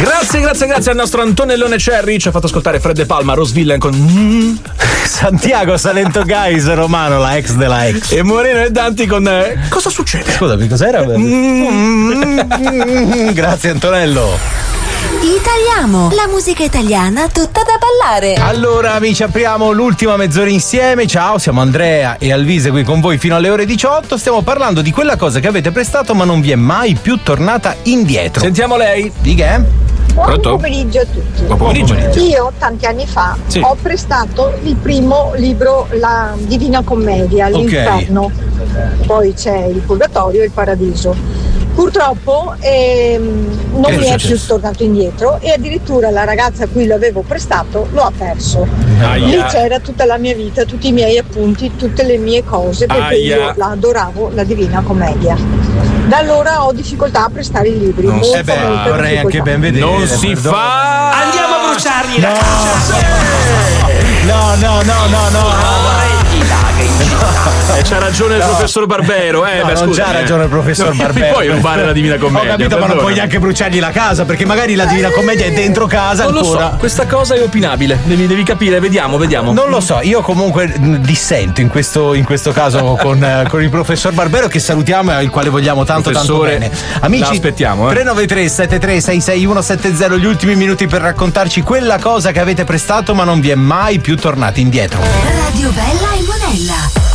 Grazie al nostro Antonellone Cherry, ci ha fatto ascoltare Fred De Palma, Rose Villain con Santiago Salento Guys Romano, la ex della ex. E Moreno e Danti con Cosa succede? Scusami, cos'era? Grazie Antonello. Italiamo, la musica italiana tutta da ballare. Allora amici, apriamo l'ultima mezz'ora insieme. Ciao, siamo Andrea e Alvise qui con voi fino alle ore 18. Stiamo parlando di quella cosa che avete prestato ma non vi è mai più tornata indietro. Sentiamo lei. Di che? Buon pomeriggio a tutti. Buon pomeriggio. Io tanti anni fa ho prestato il primo libro, La Divina Commedia, L'Inferno. Poi c'è il Purgatorio e il Paradiso. Purtroppo non mi è più tornato indietro e addirittura la ragazza a cui l'avevo prestato lo ha perso. Lì c'era tutta la mia vita, tutti i miei appunti, tutte le mie cose, perché io la adoravo, la Divina Commedia. Da allora ho difficoltà a prestare i libri. Vorrei anche ben vedere. Non si fa. Andiamo a bruciargli la No. C'ha ragione il professor Barbero, non c'ha ragione il professor Barbero. Poi rubare la Divina Commedia. Ho capito, ma non puoi neanche bruciargli la casa, perché magari la Divina Commedia è dentro casa non ancora. Lo so, questa cosa è opinabile. Devi capire, vediamo. Non lo so, io comunque dissento in questo caso con il professor Barbero, che salutiamo e al quale vogliamo tanto bene. Amici, aspettiamo. 393 73 66170, gli ultimi minuti per raccontarci quella cosa che avete prestato ma non vi è mai più tornati indietro. Radio Bella e Monella.